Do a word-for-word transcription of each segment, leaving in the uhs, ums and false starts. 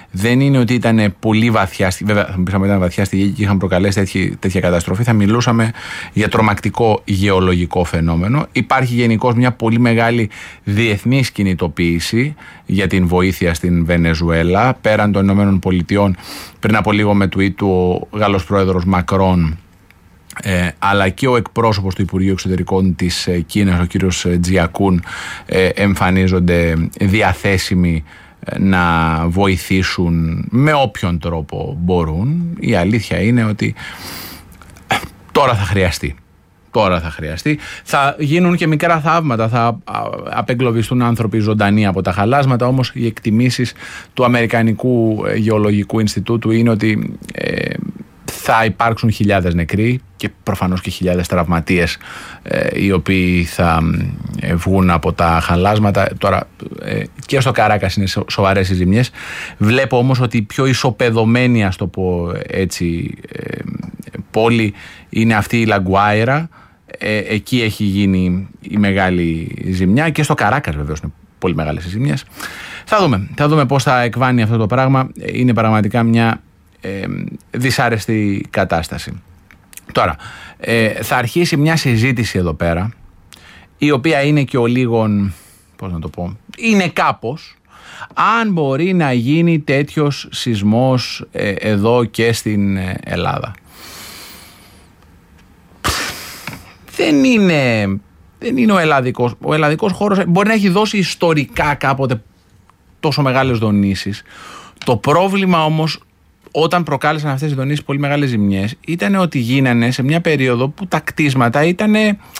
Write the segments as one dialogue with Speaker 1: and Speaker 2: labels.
Speaker 1: δεν είναι ότι ήταν πολύ βαθιά, βέβαια θα μου πεις αν ήταν βαθιά στη γη και είχαν προκαλέσει τέτοια, τέτοια καταστροφή, θα μιλούσαμε για τρομακτικό γεωλογικό φαινόμενο. Υπάρχει γενικώς μια πολύ μεγάλη διεθνής κινητοποίηση για την βοήθεια στην Βενεζουέλα. Πέραν των Ηνωμένων Πολιτειών, πριν από λίγο με tweet του ο Γάλλος πρόεδρος Μακρόν, Ε, αλλά και ο εκπρόσωπος του Υπουργείου Εξωτερικών της ε, Κίνας, ο κύριος Τζιακούν, ε, εμφανίζονται διαθέσιμοι ε, να βοηθήσουν με όποιον τρόπο μπορούν. Η αλήθεια είναι ότι ε, τώρα θα χρειαστεί. Τώρα θα χρειαστεί. Θα γίνουν και μικρά θαύματα, θα απεγκλωβιστούν άνθρωποι ζωντανοί από τα χαλάσματα, όμως οι εκτιμήσεις του Αμερικανικού Γεωλογικού Ινστιτούτου είναι ότι ε, θα υπάρξουν χιλιάδες νεκροί και προφανώς και χιλιάδες τραυματίες ε, οι οποίοι θα ε, βγουν από τα χαλάσματα. Τώρα ε, και στο Καράκας είναι σοβαρές οι ζημιές. Βλέπω όμως ότι η πιο ισοπεδωμένη, ας το πω έτσι, ε, πόλη είναι αυτή η Λαγκουάιρα. Ε, εκεί έχει γίνει η μεγάλη ζημιά και στο Καράκας βεβαίως είναι πολύ μεγάλες οι ζημιές. Θα δούμε, θα δούμε πώς θα εκβάνει αυτό το πράγμα. Είναι πραγματικά μια Ε, δυσάρεστη κατάσταση. Τώρα ε, θα αρχίσει μια συζήτηση εδώ πέρα, η οποία είναι και ο λίγον, πώς να το πω, είναι κάπως, αν μπορεί να γίνει τέτοιος σεισμός ε, εδώ και στην Ελλάδα. Δεν είναι, δεν είναι ο ελλαδικός. Ο ελλαδικός χώρος μπορεί να έχει δώσει ιστορικά κάποτε τόσο μεγάλες δονήσεις. Το πρόβλημα όμως, όταν προκάλεσαν αυτές οι δονήσεις πολύ μεγάλες ζημιές, ήταν ότι γίνανε σε μια περίοδο που τα κτίσματα ήταν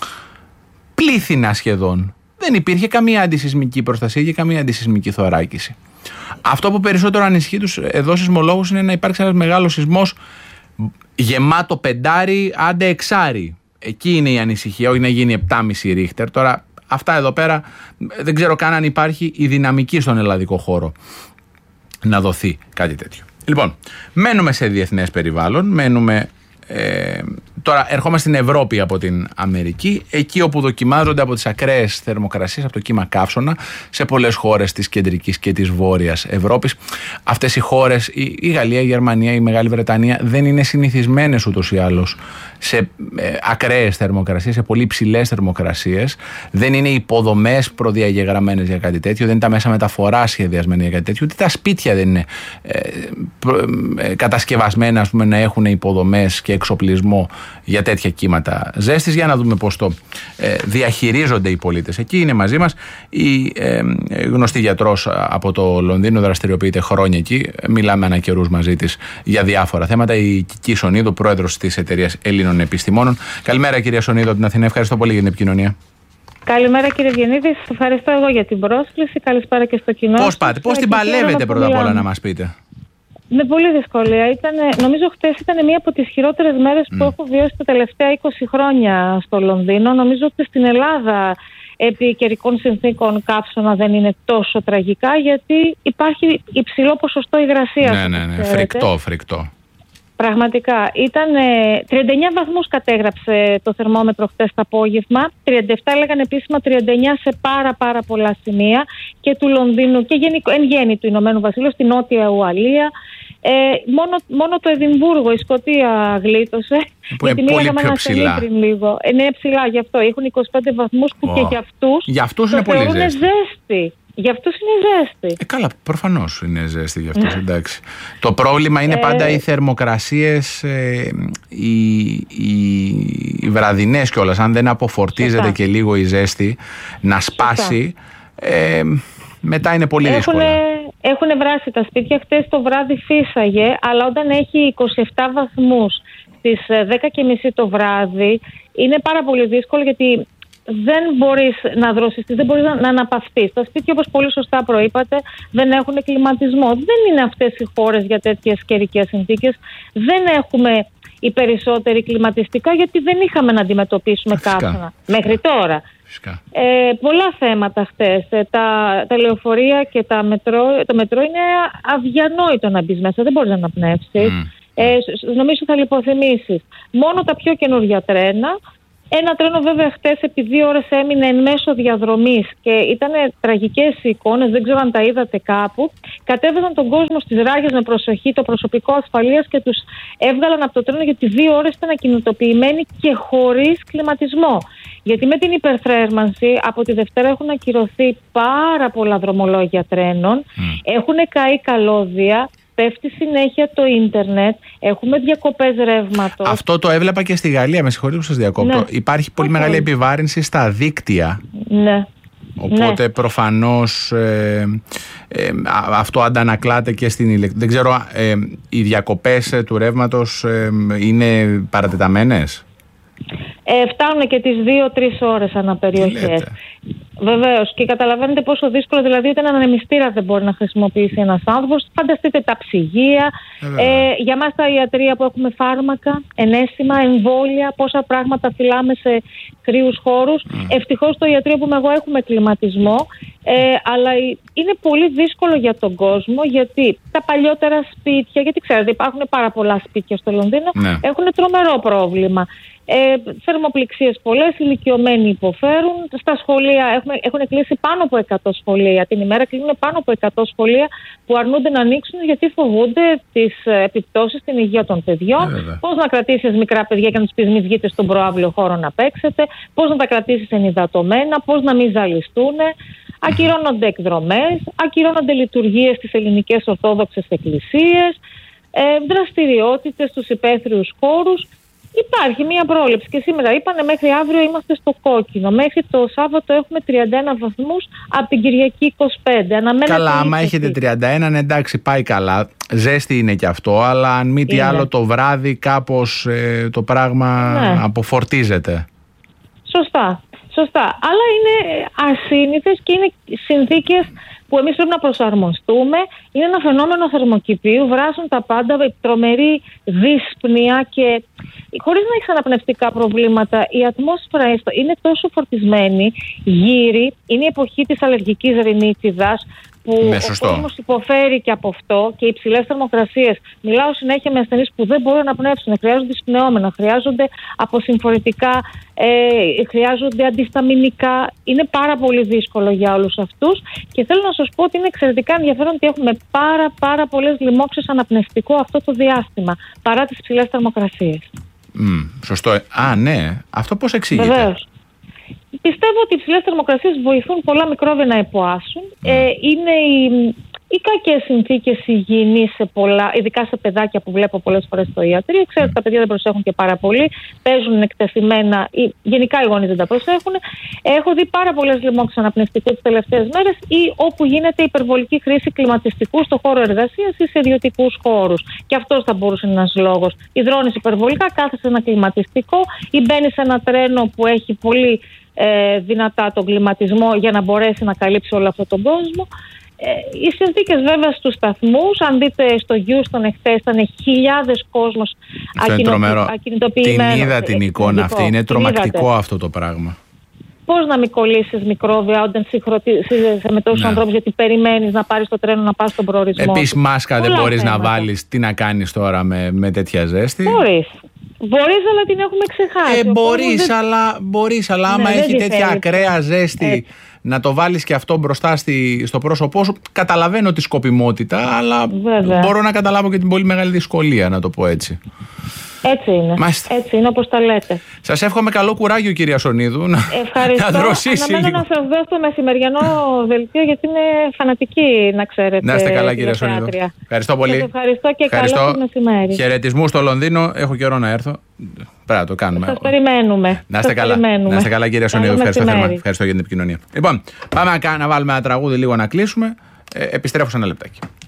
Speaker 1: πλήθυνα σχεδόν. Δεν υπήρχε καμία αντισυσμική προστασία και καμία αντισυσμική θωράκιση. Αυτό που περισσότερο ανησυχεί τους εδώ σεισμολόγους είναι να υπάρξει ένας μεγάλος σεισμός γεμάτο πεντάρι, άντε εξάρι. Εκεί είναι η ανησυχία, όχι να γίνει επτά κόμμα πέντε ρίχτερ. Τώρα αυτά εδώ πέρα δεν ξέρω καν αν υπάρχει η δυναμική στον ελλαδικό χώρο να δοθεί κάτι τέτοιο. Λοιπόν, μένουμε σε διεθνές περιβάλλον, μένουμε, ε, τώρα ερχόμαστε στην Ευρώπη από την Αμερική, εκεί όπου δοκιμάζονται από τις ακραίες θερμοκρασίες, από το κύμα καύσωνα, σε πολλές χώρες της κεντρικής και της βόρειας Ευρώπης. Αυτές οι χώρες, η, η Γαλλία, η Γερμανία, η Μεγάλη Βρετανία, δεν είναι συνηθισμένες ούτως ή άλλως σε ε, ακραίες θερμοκρασίες, σε πολύ ψηλές θερμοκρασίες. Δεν είναι υποδομές προδιαγεγραμμένες για κάτι τέτοιο, δεν είναι τα μέσα μεταφοράς σχεδιασμένα για κάτι τέτοιο, ούτε τα σπίτια δεν είναι ε, προ, ε, κατασκευασμένα, ας πούμε, να έχουν υποδομές και εξοπλισμό για τέτοια κύματα ζέστης. Για να δούμε πώς το ε, διαχειρίζονται οι πολίτες. Εκεί είναι μαζί μας η ε, γνωστή γιατρός από το Λονδίνο, δραστηριοποιείται χρόνια εκεί. Μιλάμε ανά καιρούς μαζί της για διάφορα θέματα. Η Κική Σονίδου, πρόεδρος της εταιρείας Ελλήνων Επιστημόνων. Καλημέρα, κυρία Σονίδου, από την Αθήνα. Ευχαριστώ πολύ για την επικοινωνία.
Speaker 2: Καλημέρα, κύριε Βιεννίδη. Σας ευχαριστώ εγώ για την πρόσκληση. Καλησπέρα και στο κοινό.
Speaker 1: Πώς πάτε, πώς την παλεύετε πρώτα απ' όλα, να μας πείτε?
Speaker 2: Με πολύ δυσκολία. Ήταν, νομίζω χτες ήταν μία από τις χειρότερες μέρες mm. που έχω βιώσει τα τελευταία είκοσι χρόνια στο Λονδίνο. Νομίζω ότι στην Ελλάδα επί καιρικών συνθήκων καύσωνα δεν είναι τόσο τραγικά, γιατί υπάρχει υψηλό ποσοστό υγρασίας.
Speaker 1: Ναι, ναι, ναι. Φρικτό, φρικτό.
Speaker 2: Πραγματικά. Ήταν τριάντα εννέα βαθμούς κατέγραψε το θερμόμετρο χτες το απόγευμα. τριάντα επτά έλεγαν επίσημα, τριάντα εννέα σε πάρα πάρα πολλά σημεία και του Λονδίνου και γενικο, εν γέννη του Ηνωμένου Βασιλείου, στη Νότια Ουαλία. Ε, μόνο, μόνο το Εδιμβούργο, η Σκωτία γλίτωσε.
Speaker 1: Που είναι πολύ πιο ψηλά.
Speaker 2: Πριν λίγο. Είναι ψηλά, γι' αυτό έχουν είκοσι πέντε βαθμούς που oh. και για αυτούς,
Speaker 1: για αυτούς είναι πολύ ζέστη.
Speaker 2: ζέστη. Για αυτούς είναι ζέστη.
Speaker 1: Ε, καλά, προφανώς είναι ζέστη για αυτούς, εντάξει. Το πρόβλημα είναι πάντα οι θερμοκρασίες, ε, οι, οι, οι βραδινές κιόλας. Αν δεν αποφορτίζεται Σωστά. και λίγο η ζέστη να σπάσει, ε, μετά είναι πολύ δύσκολο.
Speaker 2: Έχουν βράσει τα σπίτια. Χτες το βράδυ φύσαγε, αλλά όταν έχει είκοσι επτά βαθμούς στις δέκα και μισή το βράδυ, είναι πάρα πολύ δύσκολο, γιατί δεν μπορείς να δροσιστείς, δεν μπορείς να, να αναπαυτείς. Τα σπίτια, όπως πολύ σωστά προείπατε, δεν έχουν κλιματισμό. Δεν είναι αυτές οι χώρες για τέτοιες καιρικές συνθήκες. Δεν έχουμε οι περισσότεροι κλιματιστικά, γιατί δεν είχαμε να αντιμετωπίσουμε καύσωνα μέχρι τώρα. Ε, πολλά θέματα χτες. Ε, τα, τα λεωφορεία και τα μετρό, το μετρό είναι αδιανόητο να μπεις μέσα, δεν μπορείς να αναπνεύσεις. Mm. Ε, νομίζω θα λιποθυμήσεις. Μόνο τα πιο καινούργια τρένα Ένα τρένο βέβαια χτες επί δύο ώρες έμεινε εν μέσω διαδρομής και ήταν τραγικές οι εικόνες, δεν ξέρω αν τα είδατε κάπου. Κατέβαζαν τον κόσμο στις ράγες με προσοχή, το προσωπικό ασφαλείας και τους έβγαλαν από το τρένο γιατί δύο ώρες ήταν ακινητοποιημένοι και χωρίς κλιματισμό. Γιατί με την υπερθέρμανση από τη Δευτέρα έχουν ακυρωθεί πάρα πολλά δρομολόγια τρένων, mm. έχουν καεί καλώδια. Πέφτει συνέχεια το ίντερνετ, έχουμε διακοπές ρεύματος.
Speaker 1: Αυτό το έβλεπα και στη Γαλλία, με συγχωρείτε που σας διακόπτω. Ναι. Υπάρχει πολύ okay. μεγάλη επιβάρυνση στα δίκτυα. Ναι. Οπότε ναι. προφανώς ε, ε, αυτό αντανακλάται και στην ηλεκτρική. Δεν ξέρω, ε, οι διακοπές του ρεύματος ε, είναι παρατεταμένες.
Speaker 2: Ε, φτάνουν και τις δύο τρεις ώρες ανά περιοχές. Βεβαίως, και καταλαβαίνετε πόσο δύσκολο, δηλαδή ούτε έναν ανεμιστήρα δεν μπορεί να χρησιμοποιήσει ένας άνθρωπος. Φανταστείτε τα ψυγεία, ε, για μας τα ιατρεία που έχουμε φάρμακα, ενέσιμα, εμβόλια, πόσα πράγματα φυλάμε σε κρύους χώρους. Mm. Ευτυχώς στο ιατρείο που είμαι εγώ έχουμε κλιματισμό, ε, αλλά είναι πολύ δύσκολο για τον κόσμο, γιατί τα παλιότερα σπίτια, γιατί ξέρετε υπάρχουν πάρα πολλά σπίτια στο Λονδίνο, ναι. έχουν τρομερό πρόβλημα. Ε, θερμοπληξίες πολλές, ηλικιωμένοι υποφέρουν. Στα σχολεία έχουμε, έχουν κλείσει πάνω από εκατό σχολεία. Την ημέρα κλείνουν πάνω από εκατό σχολεία που αρνούνται να ανοίξουν γιατί φοβούνται τις επιπτώσεις στην υγεία των παιδιών. Ε, πώς να κρατήσεις μικρά παιδιά και να τους πεις μην βγείτε στον προαύλιο χώρο να παίξετε, πώς να τα κρατήσεις ενυδατωμένα, πώς να μην ζαλιστούν. Ακυρώνονται εκδρομές, ακυρώνονται λειτουργίες στις ελληνικές ορθόδοξες εκκλησίες, ε, δραστηριότητες στους υπαίθριους χώρους. Υπάρχει μία πρόληψη και σήμερα είπανε μέχρι αύριο είμαστε στο κόκκινο. Μέχρι το Σάββατο έχουμε τριάντα ένα βαθμούς, από την Κυριακή είκοσι πέντε. Αναμένεται
Speaker 1: καλά, άμα έχετε τριάντα ένα, ναι, εντάξει, πάει καλά. Ζέστη είναι και αυτό, αλλά αν μη τι άλλο το βράδυ κάπως ε, το πράγμα ναι. αποφορτίζεται.
Speaker 2: Σωστά, σωστά. Αλλά είναι ασύνηθες και είναι συνθήκες που εμείς πρέπει να προσαρμοστούμε. Είναι ένα φαινόμενο θερμοκηπίου, βράσουν τα πάντα, τρομερή δύσπνοια και χωρίς να έχεις αναπνευστικά προβλήματα. Η ατμόσφαιρα είναι τόσο φορτισμένη, γύρι, είναι η εποχή της αλλεργικής ρινίτιδας, που
Speaker 1: ναι,
Speaker 2: ο κόσμος υποφέρει και από αυτό και οι υψηλές θερμοκρασίες. Μιλάω συνέχεια με ασθενείς που δεν μπορούν να πνεύσουν, χρειάζονται σπνεώμενα, χρειάζονται αποσυμφορητικά, ε, χρειάζονται αντισταμινικά. Είναι πάρα πολύ δύσκολο για όλους αυτούς και θέλω να σας πω ότι είναι εξαιρετικά ενδιαφέρον ότι έχουμε πάρα πάρα πολλές λοιμώξεις αναπνευστικό αυτό το διάστημα, παρά τις υψηλές θερμοκρασίες.
Speaker 1: Mm, σωστό. Α, ναι. Αυτό πώς εξηγείται?
Speaker 2: Βεβαίως. Πιστεύω ότι οι υψηλές θερμοκρασίες βοηθούν πολλά μικρόβια να εποάσουν. Mm. Ε, είναι οι, οι κακές συνθήκες υγιεινής σε πολλά, ειδικά σε παιδάκια που βλέπω πολλές φορές στο ιατρείο. Ξέρω ότι mm. τα παιδιά δεν προσέχουν και πάρα πολύ, παίζουν εκτεθειμένα, ή, γενικά οι γονείς δεν τα προσέχουν. Έχω δει πάρα πολλές λοιμώξεις αναπνευστικού τις τελευταίες μέρες ή όπου γίνεται υπερβολική χρήση κλιματιστικού στο χώρο εργασίας ή σε ιδιωτικούς χώρους. Και αυτός θα μπορούσε να είναι ένας λόγος. Υδρώνεις υπερβολικά, κάθεσαι ένα κλιματιστικό ή μπαίνεις σε ένα τρένο που έχει πολύ Ε, δυνατά τον κλιματισμό για να μπορέσει να καλύψει όλο αυτόν τον κόσμο. Ε, οι συνθήκες βέβαια στους σταθμούς, αν δείτε στο Houston εχθές ήταν χιλιάδες κόσμος ακινητοποιημένος.
Speaker 1: Την είδα την εικόνα αυτή, είναι τρομακτικό αυτό το πράγμα.
Speaker 2: Πώς να μην κολλήσεις μικρόβια όταν συγχρονίζεσαι με τόσους ναι. ανθρώπους, γιατί περιμένεις να πάρεις το τρένο να πας στον προορισμό.
Speaker 1: Επίσης μάσκα δεν μπορείς να βάλεις, τι να κάνεις τώρα με, με τέτοια ζέστη?
Speaker 2: Μπορείς. Μπορείς, αλλά την έχουμε ξεχάσει.
Speaker 1: Ε, μπορείς, δεν... αλλά, μπορείς, αλλά άμα ναι, έχει τέτοια ακραία ζέστη, ε. να το βάλεις και αυτό μπροστά στη, στο πρόσωπό σου. Καταλαβαίνω τη σκοπιμότητα, αλλά βέβαια. μπορώ να καταλάβω και την πολύ μεγάλη δυσκολία, να το πω έτσι.
Speaker 2: Έτσι είναι. Μάλιστα. Έτσι είναι όπως τα λέτε.
Speaker 1: Σας εύχομαι καλό κουράγιο, κυρία Σονίδου.
Speaker 2: Ευχαριστώ.
Speaker 1: Να δροσίσει
Speaker 2: Αναμένω
Speaker 1: λίγο.
Speaker 2: να σας δώσω το μεσημεριανό δελτίο, γιατί είναι φανατική, να ξέρετε.
Speaker 1: Να είστε καλά, κυρία Σονίδου. Ευχαριστώ πολύ.
Speaker 2: Σας ευχαριστώ και
Speaker 1: ευχαριστώ.
Speaker 2: Καλό μεσημέρι.
Speaker 1: Χαιρετισμού στο Λονδίνο. Έχω καιρό να έρθω. Πρέπει να το κάνουμε.
Speaker 2: Σας περιμένουμε.
Speaker 1: Να είστε καλά. Να είστε καλά, κυρία Σονίδου. Ευχαριστώ, ευχαριστώ για την επικοινωνία. Λοιπόν, πάμε να βάλουμε ένα τραγούδι λίγο να κλείσουμε. Ε, επιστρέφω σε ένα λεπτάκι.